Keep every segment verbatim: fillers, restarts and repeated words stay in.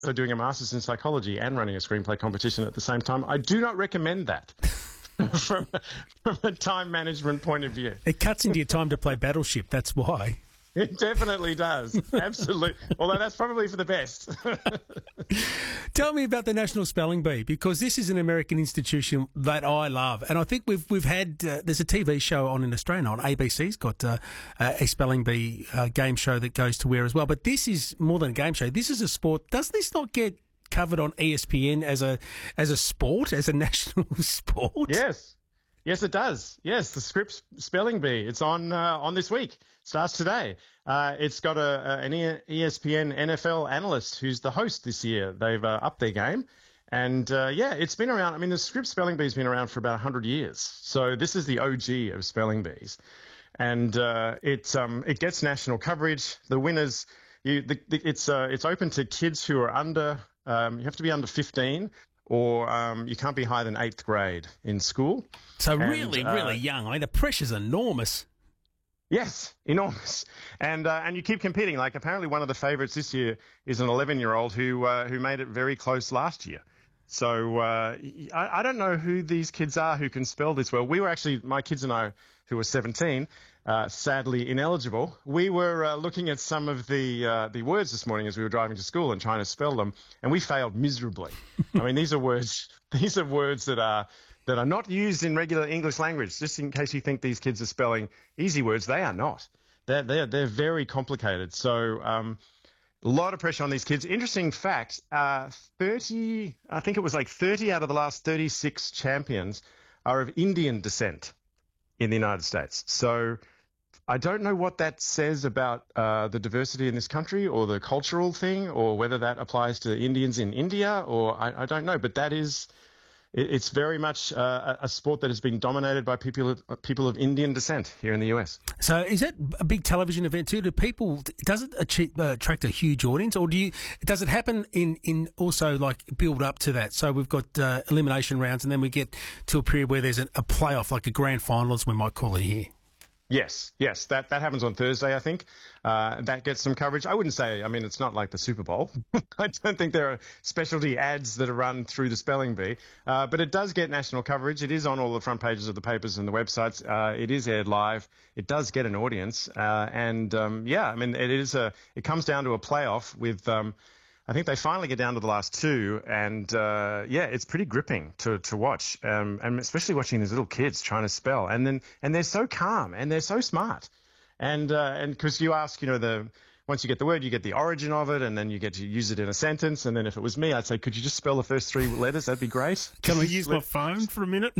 also doing a master's in psychology and running a screenplay competition at the same time. I do not recommend that from, from a time management point of view. It cuts into your time to play Battleship, that's why. It definitely does. Absolutely. Although that's probably for the best. Tell me about the National Spelling Bee, because this is an American institution that I love. And I think we've we've had, uh, there's a T V show on in Australia on A B C's got uh, a Spelling Bee uh, game show that goes to air as well. But this is more than a game show. This is a sport. Does this not get covered on E S P N as a as a sport, as a national sport? Yes. Yes, it does. Yes, the Scripps Spelling Bee. It's on uh, on this week. Starts today. Uh, it's got a, a an E S P N N F L analyst who's the host this year. They've uh, upped their game. And, uh, yeah, it's been around. I mean, the Scripps Spelling Bee's been around for about one hundred years. So this is the O G of spelling bees. And uh, it, um, it gets national coverage. The winners, you, the, the, it's, uh, it's open to kids who are under, um, you have to be under fifteen. Or um, you can't be higher than eighth grade in school. So and, really, uh, really young. I mean, the pressure's enormous. Yes, enormous. And uh, and you keep competing. Like apparently one of the favourites this year is an eleven-year-old who uh, who made it very close last year. So uh, I, I don't know who these kids are who can spell this well. We were actually, my kids and I, who were seventeen, uh, sadly ineligible. We were uh, looking at some of the uh, the words this morning as we were driving to school and trying to spell them, and we failed miserably. I mean, these are words. These are words that are that are not used in regular English language. Just in case you think these kids are spelling easy words, they are not. They're they're they're very complicated. So. Um, A lot of pressure on these kids. Interesting fact, uh, thirty, I think it was like thirty out of the last thirty-six champions are of Indian descent in the United States. So I don't know what that says about uh, the diversity in this country or the cultural thing or whether that applies to Indians in India or I, I don't know. But that is, it, it's very much uh, a sport that has been dominated by people of, people of Indian descent here in the U S. So is that a big television event too? Do people, does it achieve, uh, attract a huge audience, or do you, does it happen in, in also like build up to that? So we've got uh, elimination rounds and then we get to a period where there's a, a playoff, like a grand final as we might call it here. Yes, yes, that, that happens on Thursday, I think. Uh, that gets some coverage. I wouldn't say, I mean, it's not like the Super Bowl. I don't think there are specialty ads that are run through the spelling bee, uh, but it does get national coverage. It is on all the front pages of the papers and the websites. Uh, it is aired live. It does get an audience. Uh, and, um, yeah, I mean, it is a, it comes down to a playoff with, um, I think they finally get down to the last two, and uh, yeah, it's pretty gripping to to watch, um, and especially watching these little kids trying to spell, and then and they're so calm and they're so smart, and uh, and because you ask, you know, the once you get the word, you get the origin of it, and then you get to use it in a sentence, and then if it was me, I'd say, could you just spell the first three letters? That'd be great. Can I use my phone for a minute?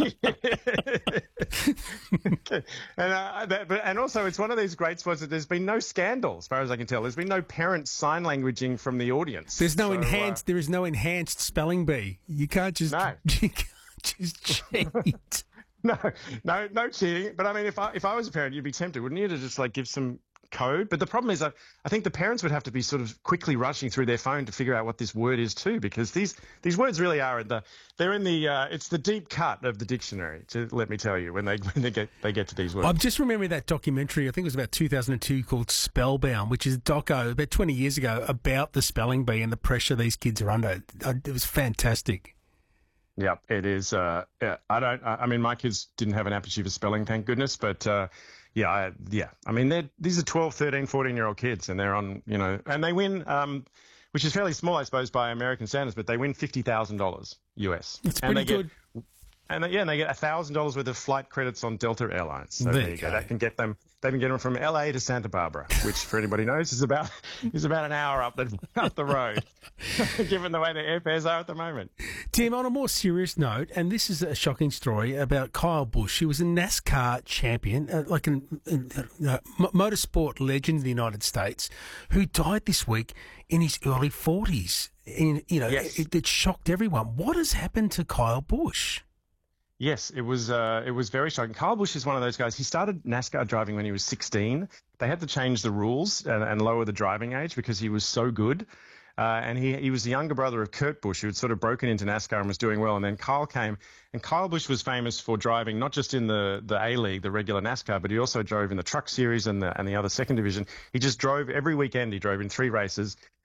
Okay. And, uh, that, but, and also, it's one of these great spots that there's been no scandal, as far as I can tell. There's been no parent sign languaging from the audience. There's no so, enhanced. Uh, there is no enhanced spelling bee. You can't just. No. You can't just cheat. no, no, no cheating. But I mean, if I if I was a parent, you'd be tempted, wouldn't you, to just like give some code? But the problem is, I, I think the parents would have to be sort of quickly rushing through their phone to figure out what this word is too, because these these words really are in the they're in the uh, it's the deep cut of the dictionary. To let me tell you, when they when they get they get to these words. I'm just remembering that documentary. I think it was about two thousand two, called Spellbound, which is a doco about twenty years ago about the spelling bee and the pressure these kids are under. It was fantastic. Yeah, it is. Uh, yeah, I don't. I mean, my kids didn't have an aptitude for spelling, thank goodness. But uh, yeah, I, yeah. I mean, they're, these are twelve, thirteen, fourteen-year-old kids, and they're on, you know, and they win, um, which is fairly small, I suppose, by American standards, but they win fifty thousand dollars U S. It's and pretty they good. Get, and they, yeah, and they get one thousand dollars worth of flight credits on Delta Airlines. So there, there you you go. go. That can get them. They can get them from L A to Santa Barbara, which, for anybody knows, is about is about an hour up the up the road, given the way the airfares are at the moment. Tim, on a more serious note, and this is a shocking story about Kyle Busch. He was a NASCAR champion, uh, like a uh, motorsport legend in the United States, who died this week in his early forties. In you know, Yes. it, it shocked everyone. What has happened to Kyle Busch? Yes, it was uh, it was very shocking. Kyle Busch is one of those guys. He started NASCAR driving when he was sixteen. They had to change the rules and, and lower the driving age because he was so good. Uh, and he he was the younger brother of Kurt Busch, who had sort of broken into NASCAR and was doing well. And then Kyle came, and Kyle Busch was famous for driving not just in the, the A-League, the regular NASCAR, but he also drove in the Truck Series and the and the other second division. He just drove every weekend. He drove in three races.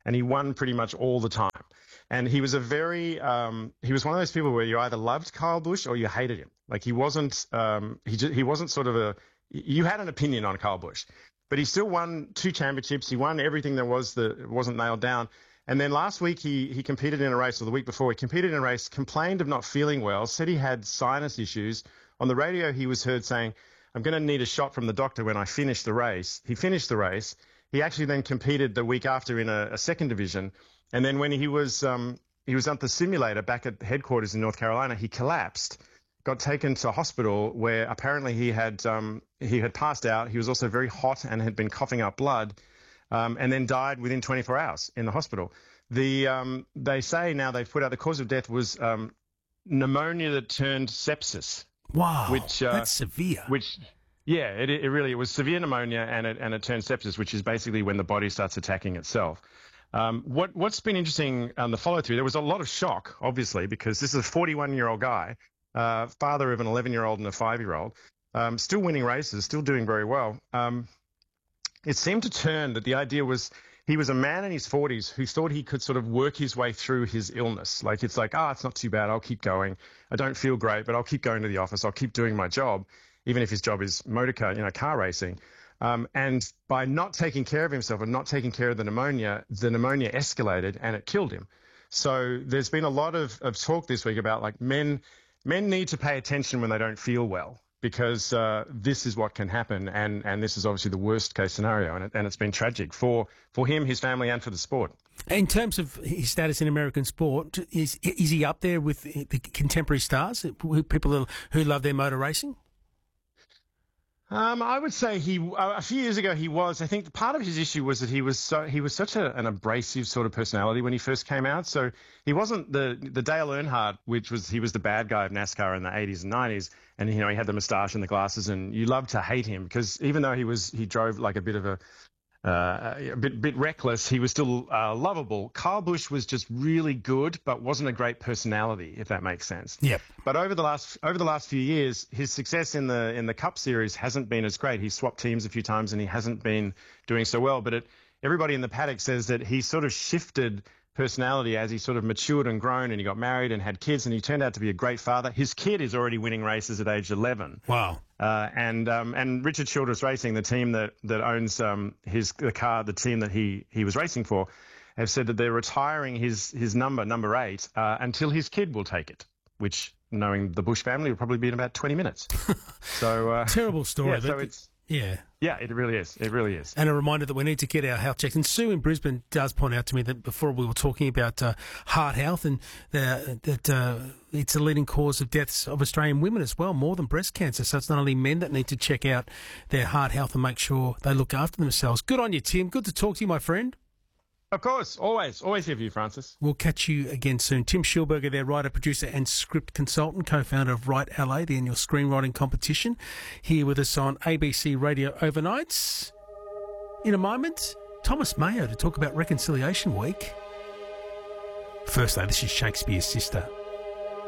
and he won pretty much all the time. And he was a very, um, he was one of those people where you either loved Kyle Busch or you hated him. Like he wasn't, um, he just, he wasn't sort of a, you had an opinion on Kyle Busch, but he still won two championships. He won everything there was that wasn't nailed down. And then last week he he competed in a race, or the week before he competed in a race, complained of not feeling well, said he had sinus issues. On the radio he was heard saying, I'm going to need a shot from the doctor when I finish the race. He finished the race. He actually then competed the week after in a, a second division. And then when he was um, he was at the simulator back at headquarters in North Carolina, he collapsed, got taken to hospital where apparently he had um, he had passed out. He was also very hot and had been coughing up blood. Um, and then died within twenty-four hours in the hospital. The um, they say now they've put out the cause of death was um, pneumonia that turned sepsis. Wow, which uh, that's severe. Which, yeah, it, it really it was severe pneumonia, and it and it turned sepsis, which is basically when the body starts attacking itself. Um, what what's been interesting on the follow through, there was a lot of shock, obviously, because this is a forty-one-year-old guy, uh, father of an eleven-year-old and a five-year-old, um, still winning races, still doing very well. Um, It seemed to turn that the idea was he was a man in his forties who thought he could sort of work his way through his illness. Like it's like, ah, oh, it's not too bad. I'll keep going. I don't feel great, but I'll keep going to the office. I'll keep doing my job, even if his job is motor car, you know, car racing. Um, and by not taking care of himself and not taking care of the pneumonia, the pneumonia escalated and it killed him. So there's been a lot of, of talk this week about like men, men need to pay attention when they don't feel well, because uh, this is what can happen, and, and this is obviously the worst case scenario, and, it, and it's been tragic for, for him, his family, and for the sport. In terms of his status in American sport, is is he up there with the contemporary stars, people who love their motor racing? Um, I would say he uh, a few years ago he was. I think part of his issue was that he was so he was such a, an abrasive sort of personality when he first came out. So he wasn't the the Dale Earnhardt, which was he was the bad guy of NASCAR in the eighties and nineties, and you know he had the moustache and the glasses, and you loved to hate him because even though he was he drove like a bit of a Uh, a bit, bit reckless, he was still uh, lovable. Kyle Busch was just really good, but wasn't a great personality, if that makes sense. Yep. But over the last over the last few years, his success in the in the Cup Series hasn't been as great. He's swapped teams a few times, and he hasn't been doing so well. But it, everybody in the paddock says that he sort of shifted personality as he sort of matured and grown, and he got married and had kids, and he turned out to be a great father. His kid is already winning races at age eleven. Wow. Uh, and um, and Richard Childress Racing, the team that that owns um, his the car, the team that he he was racing for, have said that they're retiring his his number, number eight, uh, until his kid will take it, which, knowing the Busch family, will probably be in about twenty minutes. So uh, terrible story. Yeah, so it's yeah. Yeah, it really is. It really is. And a reminder that we need to get our health checks. And Sue in Brisbane does point out to me that before we were talking about uh, heart health, and uh, that uh, it's a leading cause of deaths of Australian women as well, more than breast cancer. So it's not only men that need to check out their heart health and make sure they look after themselves. Good on you, Tim. Good to talk to you, my friend. Of course. Always. Always here for you, Francis. We'll catch you again soon. Tim Schulberger, their writer, producer and script consultant, co-founder of Write L A, the annual screenwriting competition, here with us on A B C Radio Overnights. In a moment, Thomas Mayo to talk about Reconciliation Week. First, though, this is Shakespeare's Sister.